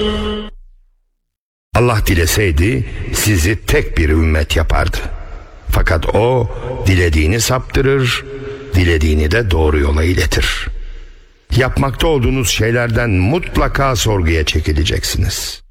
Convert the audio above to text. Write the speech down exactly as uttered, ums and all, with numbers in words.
Allah dileseydi sizi tek bir ümmet yapardı. Fakat o dilediğini saptırır, dilediğini de doğru yola iletir. Yapmakta olduğunuz şeylerden mutlaka sorguya çekileceksiniz.